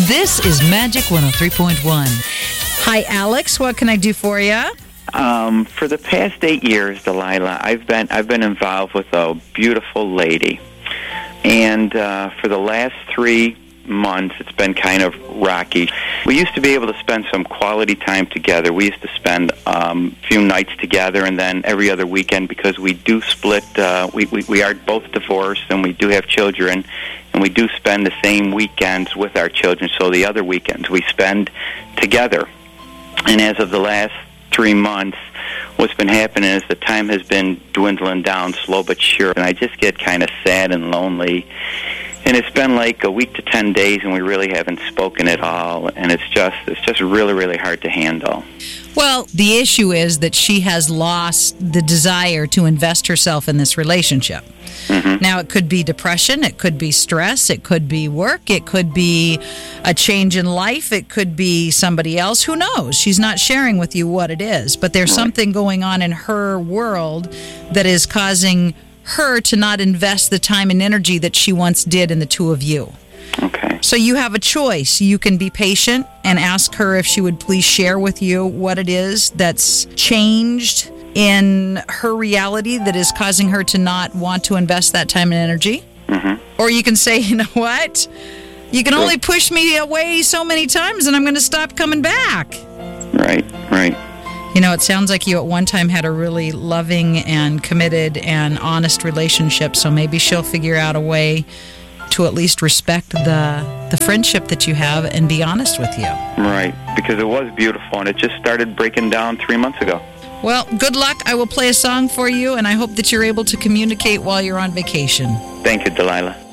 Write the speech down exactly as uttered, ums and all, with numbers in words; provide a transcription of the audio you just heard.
This is Magic one oh three point one. Hi, Alex. What can I do for you? Um, for the past eight years, Delilah, I've been I've been involved with a beautiful lady, and uh, for the last three months, it's been kind of rocky. We used to be able to spend some quality time together. We used to spend um, a few nights together, and then every other weekend, because we do split. Uh, we, we we are both divorced, and we do have children, and we do spend the same weekends with our children. So the other weekends we spend together. And as of the last three months, what's been happening is the time has been dwindling down, slow but sure, and I just get kind of sad and lonely. And it's been like a week to ten days, and we really haven't spoken at all. And it's just it's just really, really hard to handle. Well, the issue is that she has lost the desire to invest herself in this relationship. Mm-hmm. Now, it could be depression, it could be stress, it could be work, it could be a change in life, it could be somebody else. Who knows? She's not sharing with you what it is, but there's right. something going on in her world that is causing her to not invest the time and energy that she once did in the two of you. Okay. So you have a choice. You can be patient and ask her if she would please share with you what it is that's changed in her reality that is causing her to not want to invest that time and energy. Mm-hmm. Or you can say, you know what? You can only push me away so many times and I'm going to stop coming back. Right, right. You know, it sounds like you at one time had a really loving and committed and honest relationship, so maybe she'll figure out a way to at least respect the the friendship that you have and be honest with you. Right, because it was beautiful, and it just started breaking down three months ago. Well, good luck. I will play a song for you, and I hope that you're able to communicate while you're on vacation. Thank you, Delilah.